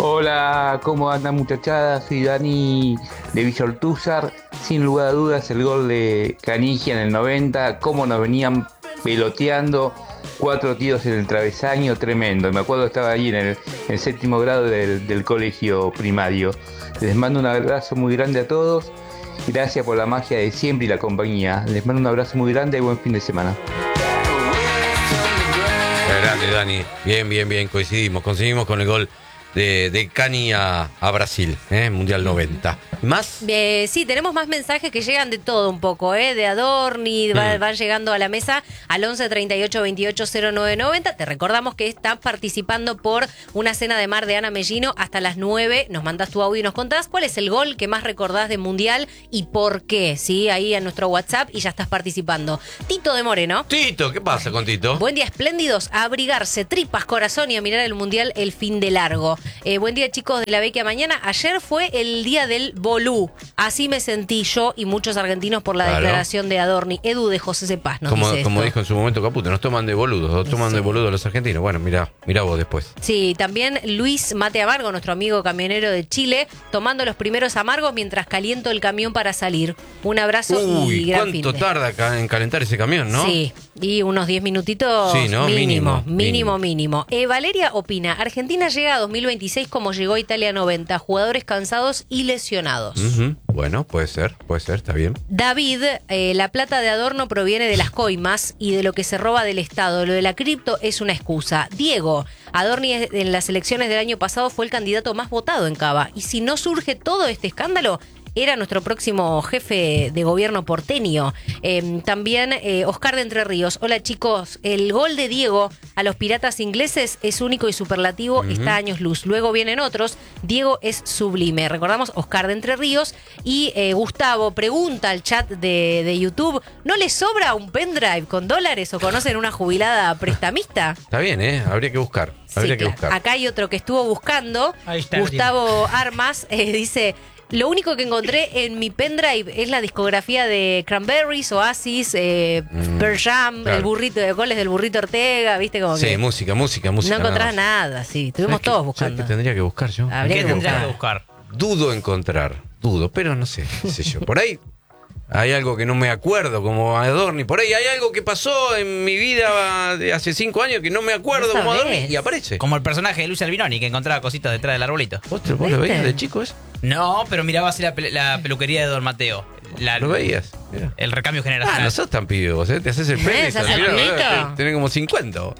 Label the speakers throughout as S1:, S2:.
S1: Hola, ¿cómo andan muchachadas? Soy Dani de Villa Ortúzar. Sin lugar a dudas el gol de Canigia en el 90, cómo nos venían peloteando, 4 tiros en el travesaño, tremendo. Me acuerdo que estaba allí en el séptimo grado del colegio primario. Les mando un abrazo muy grande a todos. Gracias por la magia de siempre y la compañía. Les mando un abrazo muy grande y buen fin de semana.
S2: Grande, Dani. Bien. Conseguimos con el gol de Cani a Brasil, Mundial 90. ¿Más?
S3: Sí, tenemos más mensajes que llegan de todo un poco, de Adorni, van llegando a la mesa al 11 38 28 09 90. Te recordamos que estás participando por una cena de mar de Ana Mellino hasta las 9. Nos mandas tu audio y nos contás cuál es el gol que más recordás de Mundial y por qué, ¿sí? Ahí en nuestro WhatsApp y ya estás participando. Tito de Moreno.
S2: Tito, ¿qué pasa con Tito?
S3: Buen día, espléndidos, a abrigarse, tripas, corazón y a mirar el Mundial el fin de largo. Buen día, chicos de la Vecchia Mañana. Ayer fue el día del bolú. Así me sentí yo y muchos argentinos por la declaración de Adorni. Edu de José Cepaz nos dice
S2: como
S3: esto.
S2: dijo en su momento Caputo, nos toman de boludos, de boludos los argentinos. Bueno, mira vos después.
S3: Sí, también Luis Mate Amargo, nuestro amigo camionero de Chile, tomando los primeros amargos mientras caliento el camión para salir. Un abrazo y gran fin de.
S2: ¿Cuánto tarda en calentar ese camión, no?
S3: Sí, y unos 10 minutitos
S2: sí, ¿no?
S3: mínimo. Valeria opina, Argentina llega a 2026 como llegó a Italia 90, jugadores cansados y lesionados.
S2: Bueno, puede ser, está bien.
S3: David, la plata de Adorno proviene de las coimas y de lo que se roba del Estado. Lo de la cripto es una excusa. Diego, Adorni en las elecciones del año pasado fue el candidato más votado en Cava. Y si no surge todo este escándalo, era nuestro próximo jefe de gobierno porteño. También Oscar de Entre Ríos. Hola, chicos. El gol de Diego a los piratas ingleses es único y superlativo. Está a años luz. Luego vienen otros. Diego es sublime. Recordamos Oscar de Entre Ríos. Y Gustavo pregunta al chat de YouTube, ¿no les sobra un pendrive con dólares o conocen una jubilada prestamista?
S2: Está bien, habría que buscar. Habría que buscar.
S3: Acá hay otro que estuvo buscando. Gustavo Armas dice... Lo único que encontré en mi pendrive es la discografía de Cranberries, Oasis, Pearl Jam, claro. El burrito de goles del burrito Ortega, ¿viste? Como
S2: sí,
S3: que
S2: música.
S3: No encontrás nada, sí. Estuvimos todos buscando.
S2: ¿Qué tendría que buscar yo?
S3: ¿Qué tendría que buscar?
S2: Dudo, pero no sé, qué sé yo. Por ahí hay algo que no me acuerdo, como Adorni. Por ahí hay algo que pasó en mi vida de hace 5 años que no me acuerdo como Adorni y aparece.
S4: Como el personaje de Luis Albinoni que encontraba cositas detrás del arbolito.
S2: ¿Vos lo veías de chico eso?
S4: No, pero miraba así la peluquería de Don Mateo.
S2: ¿Lo veías? Mira.
S4: El recambio generacional.
S2: No sos tan pibe vos, Te haces el pene. Tenés como 50 vos.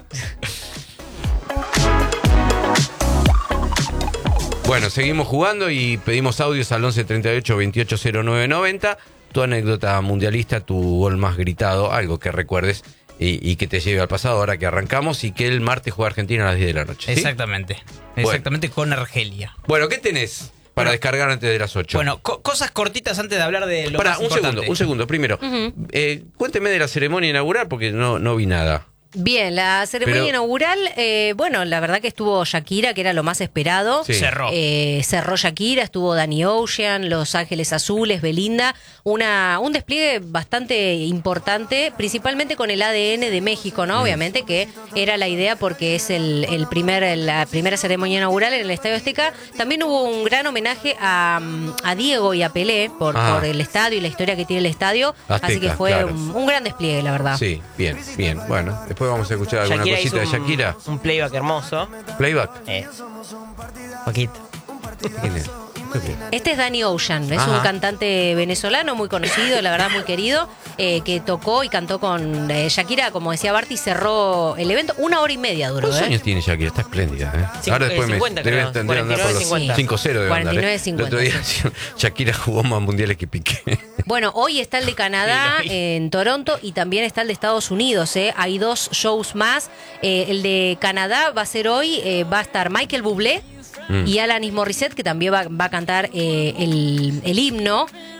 S2: Bueno, seguimos jugando y pedimos audios al 11 38 28 09 90. Tu anécdota mundialista, tu gol más gritado, algo que recuerdes y que te lleve al pasado ahora que arrancamos y que el martes juega Argentina a las 10 de la noche. ¿Sí?
S4: Exactamente, con Argelia.
S2: Bueno, ¿qué tenés para descargar antes de las 8?
S4: Bueno, cosas cortitas antes de hablar de lo más importante.
S2: Un segundo. Primero, cuénteme de la ceremonia inaugural porque no vi nada.
S3: Bien, la ceremonia inaugural, bueno, la verdad que estuvo Shakira, que era lo más esperado.
S2: Sí.
S3: Cerró Shakira, estuvo Danny Ocean, Los Ángeles Azules, Belinda. Un despliegue bastante importante, principalmente con el ADN de México, ¿no? Obviamente que era la idea porque es la primera ceremonia inaugural en el Estadio Azteca. También hubo un gran homenaje a Diego y a Pelé por el estadio y la historia que tiene el estadio.
S2: Azteca,
S3: así que fue un gran despliegue, la verdad.
S2: Sí, bien. Bueno, después vamos a escuchar alguna cosita de Shakira.
S5: Un playback hermoso.
S2: ¿Playback?
S5: Poquito.
S2: ¿Quién es?
S3: Este es Danny Ocean, es un cantante venezolano muy conocido, la verdad muy querido, que tocó y cantó con Shakira, como decía Barty, cerró el evento. 1 hora y media duró.
S2: ¿Cuántos años tiene Shakira? Está espléndida. Ahora después
S5: 50,
S2: debe
S5: creo.
S2: andar por los 5-0 debe
S3: 49, 50.
S2: El otro día Shakira jugó más mundiales que Piqué.
S3: Bueno, hoy está el de Canadá en Toronto y también está el de Estados Unidos. Hay 2 shows más. El de Canadá va a ser hoy, va a estar Michael Bublé y Alanis Morissette, que también va a cantar el himno.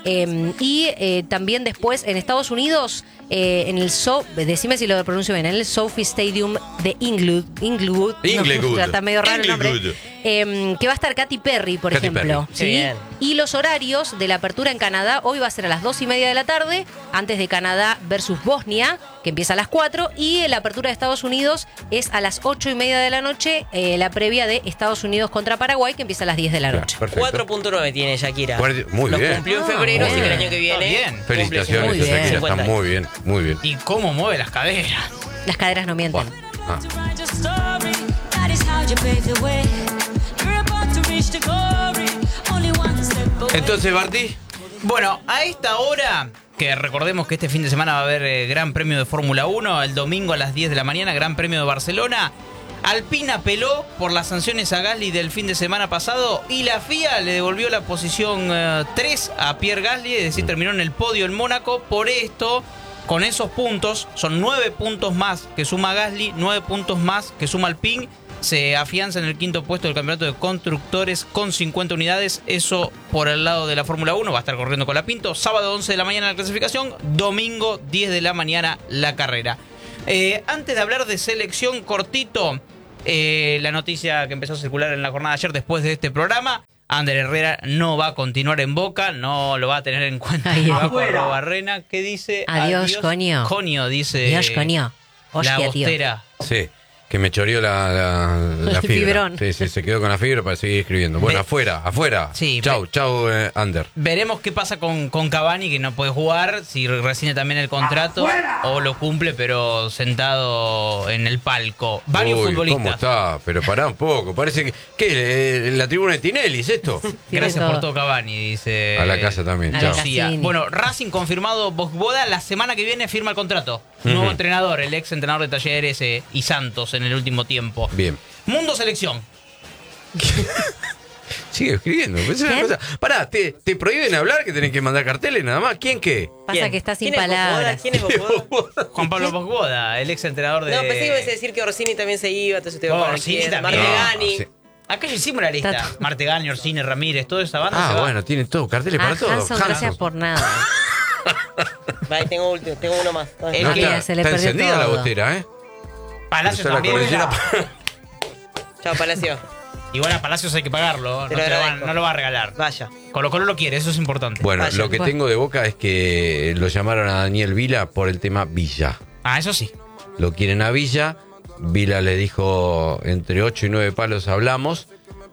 S3: Y también después en Estados Unidos, en el decime si lo pronuncio bien, en el Sophie Stadium de Inglewood. No, está medio raro el nombre. Que va a estar Katy Perry, por ejemplo. ¿Sí?
S5: Bien.
S3: Y los horarios de la apertura en Canadá, hoy va a ser a las 2:30 de la tarde, antes de Canadá versus Bosnia, que empieza a las 4, y la apertura de Estados Unidos es a las 8:30 de la noche, la previa de Estados Unidos contra Paraguay, que empieza a las 10 de la noche.
S5: 4.9 tiene Shakira.
S2: Muy
S5: Los
S2: bien.
S5: cumplió en febrero, así que el año que viene.
S4: Bien.
S2: Felicitaciones,
S3: Muy bien.
S2: Shakira, está
S5: 50.
S2: muy bien, muy bien.
S4: ¿Y cómo mueve las caderas?
S3: Las caderas no mienten.
S2: Ah. Entonces, Barty,
S4: Bueno, a esta hora, que recordemos que este fin de semana va a haber Gran Premio de Fórmula 1, el domingo a las 10 de la mañana, Gran Premio de Barcelona. Alpine apeló por las sanciones a Gasly del fin de semana pasado y la FIA le devolvió la posición 3 a Pierre Gasly, es decir, terminó en el podio en Mónaco. Por esto, con esos puntos, son 9 puntos más que suma Gasly, 9 puntos más que suma Alpine. Se afianza en el quinto puesto del campeonato de constructores con 50 unidades. Eso por el lado de la Fórmula 1. Va a estar corriendo con la Pinto. Sábado 11 de la mañana la clasificación. Domingo 10 de la mañana la carrera. Antes de hablar de selección, cortito, la noticia que empezó a circular en la jornada de ayer después de este programa. Ander Herrera no va a continuar en Boca, no lo va a tener en cuenta.
S3: Ay,
S4: Va con Barrena, ¿qué dice?
S3: Adiós, coño.
S4: Coño, dice.
S3: Dios, coño.
S4: La
S3: Hostia, tío.
S4: bostera.
S2: sí, que me choreó la
S3: El
S2: fibra.
S3: fibrón.
S2: Sí, se quedó con la fibra para seguir escribiendo. Bueno, afuera.
S4: Sí,
S2: chau, Ander.
S4: Veremos qué pasa con Cavani, que no puede jugar, si rescinde también el contrato o lo cumple, pero sentado en el palco. Varios
S2: Uy,
S4: futbolistas.
S2: ¿cómo está? Pero pará un poco. Parece que... ¿Qué? ¿La tribuna de Tinelli es esto?
S3: Tiene
S4: Gracias por
S3: todo.
S4: todo, Cavani, dice.
S2: A la casa también,
S3: A
S2: chao.
S3: la
S4: Lucía.
S3: Cassini.
S4: Bueno, Racing confirmado Boda, la semana que viene firma el contrato. Nuevo entrenador, el ex entrenador de Talleres y Santos en el último tiempo.
S2: Bien.
S4: Mundo Selección.
S2: Sigue escribiendo. Es una
S3: ¿Quién?
S2: cosa- Pará, ¿te prohíben hablar que tenés que mandar carteles nada más? ¿Quién qué?
S3: Pasa
S5: ¿Quién?
S3: que está sin
S5: ¿Quién es Bocoda?
S3: palabras.
S5: ¿Quién es Bocoda?
S4: Juan Pablo Boda, el ex entrenador de.
S5: No, pensé que ibas a decir que Orsini también se iba, entonces te iba a poner
S4: Orsini
S5: quién.
S4: también.
S5: Martegani.
S2: No, sí.
S4: Acá ya hicimos la lista.
S3: Está-
S4: Martegani, Orsini, Ramírez, toda esa banda.
S2: Ah,
S4: se va.
S2: bueno, tiene todo, carteles para todo.
S3: Hanson, gracias por nada.
S5: Vale, tengo uno más.
S4: El
S2: No,
S4: que
S2: está,
S3: se le
S2: está
S3: perdió
S2: encendida la
S3: todo.
S2: botera, ¿eh?
S4: Palacios
S2: Está la
S4: también.
S2: cordillera-
S5: Chao, Palacio.
S4: Igual a Palacios hay que pagarlo. No,
S5: Te lo agradezco.
S4: no lo va a regalar.
S5: Vaya.
S4: Colo Colo lo quiere, eso es importante.
S2: Bueno,
S5: Vaya,
S2: lo que
S3: bueno.
S2: tengo de Boca es que lo llamaron a Daniel Vila por el tema Villa.
S4: Ah, eso sí.
S2: Lo quieren a Villa. Vila le dijo entre 8 y 9 palos hablamos.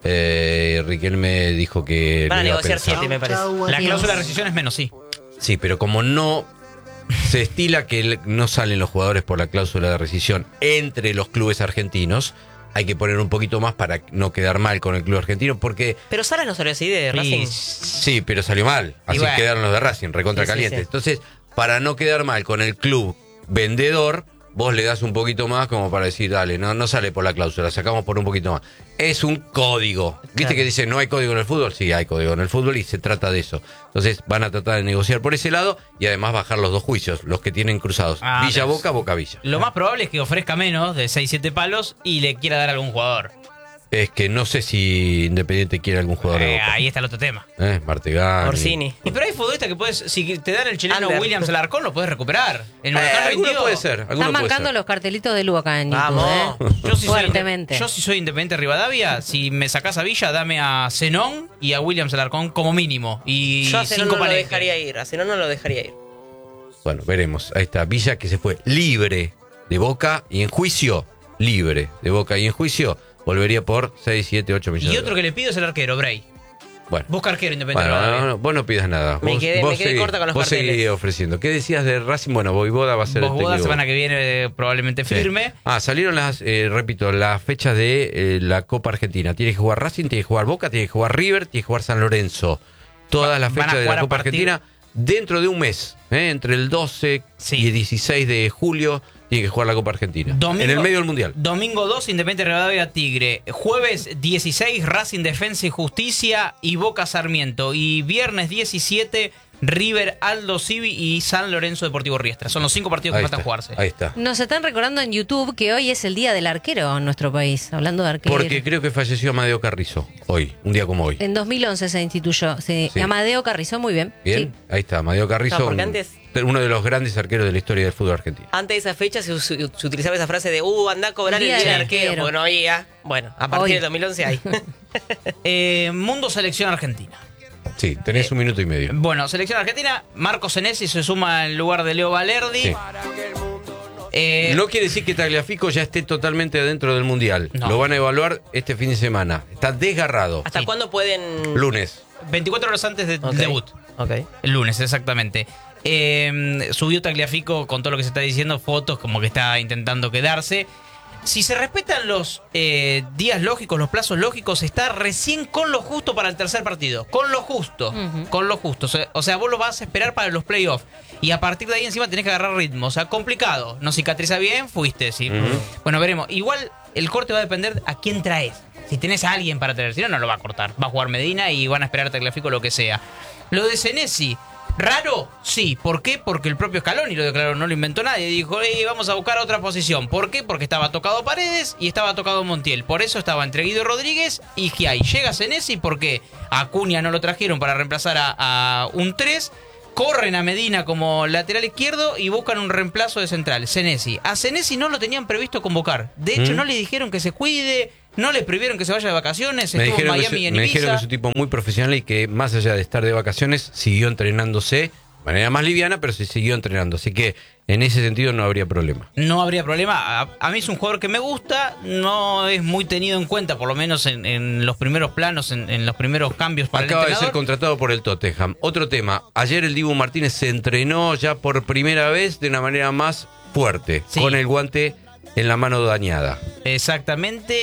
S2: Riquelme dijo que...
S5: Van a
S2: lo iba
S5: negociar
S2: pensar.
S5: 7, me parece.
S4: La
S3: Dios.
S4: cláusula de rescisión es menos, sí.
S2: Sí, pero como no se estila que no salen los jugadores por la cláusula de rescisión entre los clubes argentinos, hay que poner un poquito más para no quedar mal con el club argentino, porque
S5: Pero Salas no salió así de Racing.
S2: sí, pero salió mal. Así
S4: bueno.
S2: quedaron los de Racing, recontra
S5: Sí, sí,
S2: calientes.
S5: sí.
S2: Entonces, para no quedar mal con el club vendedor, vos le das un poquito más como para decir, dale, no sale por la cláusula, sacamos por un poquito más. Es un código. ¿Viste
S5: Claro.
S2: que dice no hay código en el fútbol? Sí, hay código en el fútbol y se trata de eso. Entonces van a tratar de negociar por ese lado y además bajar los dos juicios, los que tienen cruzados.
S4: Ah,
S2: Villa
S4: ves.
S2: Boca, Boca Villa.
S4: Lo más probable es que ofrezca menos de 6-7 palos y le quiera dar a algún jugador.
S2: Es que no sé si Independiente quiere algún jugador de Boca.
S4: Ahí está el otro tema.
S2: Martegani.
S5: Orsini.
S4: Y pero hay futbolistas que puedes, si te dan el chileno
S5: Ander.
S4: Williams Alarcón, lo puedes recuperar. En Huracán
S2: Alguno
S4: rindió.
S2: puede ser. alguno
S3: Están
S2: puede
S3: mancando
S2: ser.
S3: los cartelitos de Lu acá en YouTube,
S5: Vamos.
S4: Yo si,
S3: Fuertemente.
S4: yo si soy Independiente Rivadavia, si me sacás a Villa, dame a Zenón y a Williams Alarcón como mínimo. Y
S5: Yo a Zenón
S4: 5
S5: no lo
S4: panejes.
S5: dejaría ir. A Zenón no lo dejaría ir.
S2: Bueno, veremos. Ahí está. Villa que se fue libre de Boca y en juicio. Libre de Boca y en juicio. Volvería por 6, 7, 8 millones.
S4: Y otro que le pido es el arquero, Bray.
S2: Bueno.
S4: Busca arquero Independiente
S2: Bueno,
S4: Rivadavia.
S2: vos no pidas nada.
S5: Me quedé
S2: seguí-
S5: corta con los
S2: vos
S5: carteles.
S2: seguí ofreciendo. ¿Qué decías de Racing? Bueno, Boivoda va a ser el
S4: Boda
S2: técnico.
S4: semana que viene probablemente
S2: Sí.
S4: firme.
S2: Salieron repito, las fechas de la Copa Argentina. Tiene que jugar Racing, tiene que jugar Boca, tiene que jugar River, tiene que jugar San Lorenzo. Todas las
S4: Van a
S2: fechas de
S4: jugar
S2: la
S4: a
S2: Copa
S4: partir-
S2: Argentina dentro de un mes. Entre el 12
S4: Sí.
S2: y el 16 de julio tiene que jugar la Copa Argentina. En el medio del Mundial.
S4: Domingo 2, Independiente Rivadavia Tigre. Jueves 16, Racing Defensa y Justicia y Boca Sarmiento. Y viernes 17, River, Aldo Civi y San Lorenzo Deportivo Riestra. Son los 5 partidos que
S2: Ahí
S4: faltan
S2: está,
S4: jugarse.
S2: Ahí está.
S3: Nos están recordando en YouTube que hoy es el día del arquero en nuestro país, hablando de arquero.
S2: Porque creo que falleció Amadeo Carrizo hoy, un día como hoy.
S3: En 2011 se instituyó. Sí.
S2: Sí.
S3: Amadeo Carrizo, muy bien.
S2: Bien,
S3: Sí.
S2: ahí está, Amadeo Carrizo,
S5: No, porque antes-
S2: uno de los grandes arqueros de la historia del fútbol argentino.
S5: Antes de esa fecha se utilizaba esa frase de andá a cobrar el
S3: Día
S5: día del
S3: del
S5: arquero,
S3: arquero.
S5: porque no había. Bueno, a partir
S3: Hoy.
S5: del 2011 hay.
S4: Mundo Selección Argentina.
S2: Sí, tenés un minuto y medio.
S4: Bueno, Selección Argentina, Marco Senesi se suma en lugar de Leo Valerdi.
S2: Sí. No quiere decir que Tagliafico ya esté totalmente dentro del Mundial.
S4: No.
S2: Lo van a evaluar este fin de semana. Está desgarrado.
S5: ¿Hasta
S4: Sí.
S5: cuándo pueden...?
S2: Lunes.
S4: 24 horas antes del
S5: Ok.
S4: debut.
S5: Ok.
S4: El lunes, exactamente. Subió Tagliafico con todo lo que se está diciendo, fotos como que está intentando quedarse. Si se respetan los días lógicos, los plazos lógicos, está recién con lo justo para el tercer partido. Con lo justo.
S3: Ujú.
S4: Con lo justo. O sea, vos lo vas a esperar para los playoffs. Y a partir de ahí encima tenés que agarrar ritmo. O sea, complicado. No cicatriza bien, fuiste. ¿Sí?
S2: Ujú.
S4: Bueno, veremos. Igual el corte va a depender a quién traes. Si tenés a alguien para traer. Si no, no lo va a cortar. Va a jugar Medina y van a esperar a Tagliafico lo que sea. Lo de Senesi. ¿Raro? Sí. ¿Por qué? Porque el propio Scaloni lo declaró, no lo inventó nadie. Dijo, vamos a buscar otra posición. ¿Por qué? Porque estaba tocado Paredes y estaba tocado Montiel. Por eso estaba entre Guido Rodríguez y Giai. Llega Senesi porque a Acuña no lo trajeron para reemplazar a un 3. Corren a Medina como lateral izquierdo y buscan un reemplazo de central, Senesi. A Senesi no lo tenían previsto convocar. De hecho, no le dijeron que se cuide, no le prohibieron que se vaya de vacaciones.
S2: Me
S4: Estuvo en
S2: dijeron,
S4: Miami y en
S2: me dijeron que
S4: Ibiza.
S2: es un tipo muy profesional y que más allá de estar de vacaciones, siguió entrenándose de manera más liviana, pero se siguió entrenando. Así que en ese sentido no habría problema.
S4: No habría problema. A mí es un jugador que me gusta, no es muy tenido en cuenta, por lo menos en los primeros planos, en los primeros cambios para
S2: Acaba
S4: el
S2: de ser
S4: entrenador.
S2: contratado por el Tottenham. Otro tema, ayer el Dibu Martínez se entrenó ya por primera vez de una manera más fuerte,
S4: Sí.
S2: con el guante en la mano dañada.
S4: Exactamente,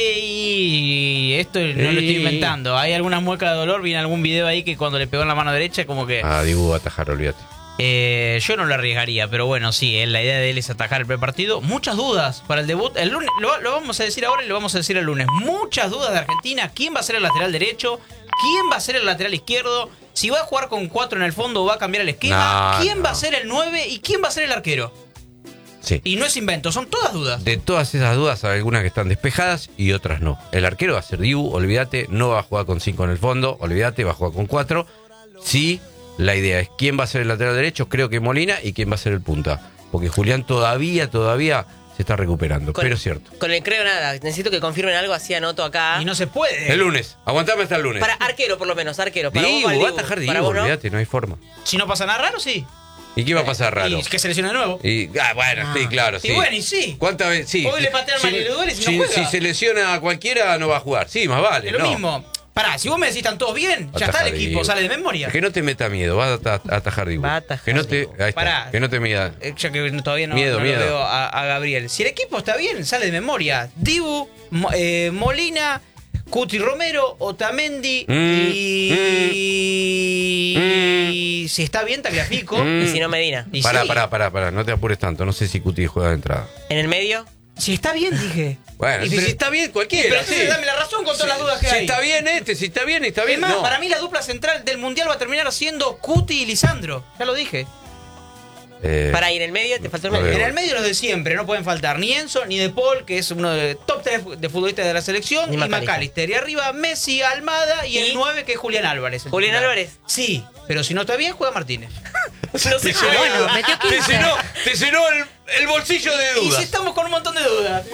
S4: y esto no lo estoy inventando. Hay algunas muecas de dolor, vi en algún video ahí que cuando le pegó en la mano derecha como que...
S2: Ah, Dibu va a atajar, olvídate.
S4: Yo no lo arriesgaría, pero bueno, sí, la idea de él es atajar el primer partido. Muchas dudas para el debut. El lunes, lo vamos a decir ahora y lo vamos a decir el lunes. Muchas dudas de Argentina. ¿Quién va a ser el lateral derecho? ¿Quién va a ser el lateral izquierdo? Si va a jugar con 4 en el fondo o va a cambiar el esquema.
S2: No,
S4: ¿Quién
S2: no.
S4: va a ser el 9 y quién va a ser el arquero?
S2: Sí.
S4: Y no es invento, son todas dudas.
S2: De todas esas dudas, hay algunas que están despejadas y otras no. El arquero va a ser Dibu, olvídate, no va a jugar con 5 en el fondo, olvídate, va a jugar con 4. Sí, la idea es quién va a ser el lateral derecho, creo que Molina, y quién va a ser el punta. Porque Julián todavía se está recuperando, pero es cierto.
S5: Con el creo nada. Necesito que confirmen algo, así anoto acá.
S4: Y no se puede.
S2: El lunes, aguantame hasta el lunes.
S5: Para arquero, por lo menos, arquero. Para
S2: Dibu,
S5: vos,
S2: va a
S5: Dibu.
S2: atajar
S5: Para
S2: Dibu,
S5: vos, ¿no?
S2: olvídate, no hay forma.
S4: Si no pasa nada raro, sí.
S2: ¿Y qué va a pasar raro?
S4: Y que se lesiona de nuevo.
S2: Bueno, sí, claro, sí.
S4: Y bueno, y sí.
S2: ¿Cuántas veces? Sí.
S4: Hoy le patearon a Manuel Dueles y no juega.
S2: Si se lesiona a cualquiera, no va a jugar. Sí, más vale.
S4: Es lo
S2: no.
S4: mismo. Pará, si vos me decís están todos bien, ya está el equipo,
S2: Dibu.
S4: sale de memoria.
S2: Que no te meta miedo, va a atajar Dibu.
S5: Va a atajar
S2: que no te,
S5: Dibu.
S2: ahí está,
S4: Pará.
S2: que no te mida.
S4: Ya que todavía no,
S2: Miedo,
S4: no
S2: miedo.
S4: lo veo a Gabriel. Si el equipo está bien, sale de memoria. Dibu, Molina, Cuti Romero, Otamendi y si está bien, Tagliafico.
S5: Y si no, Medina.
S4: Y
S2: Pará,
S4: sí.
S2: pará, no te apures tanto. No sé si Cuti juega de entrada.
S5: En el medio,
S4: Si está bien, dije.
S2: Bueno,
S4: Y
S2: si
S4: pero-
S2: está bien cualquiera.
S4: Pero entonces
S2: sí.
S4: dame la razón con todas las dudas que
S2: Si
S4: hay.
S2: está bien si está bien, está
S4: Es
S2: bien.
S4: más,
S2: No.
S4: para mí la dupla central del Mundial va a terminar siendo Cuti y Lisandro. Ya lo dije.
S5: para ir en el medio, te faltó el
S2: a
S5: medio.
S2: ver.
S4: En el medio los de siempre, no pueden faltar ni Enzo ni De Paul, que es uno de top 3 de futbolistas de la selección,
S5: Ni
S4: y
S5: McAllister.
S4: McAllister. Y arriba Messi, Almada y el
S5: ¿Y?
S4: 9 que es Julián Álvarez. el
S5: ¿Julián
S4: titular.
S5: Álvarez?
S4: Sí, pero si no está bien, juega Martínez.
S5: No sé
S3: bueno, metió 15.
S2: Te llenó el bolsillo de
S4: Y
S2: dudas.
S4: si estamos con un montón de dudas.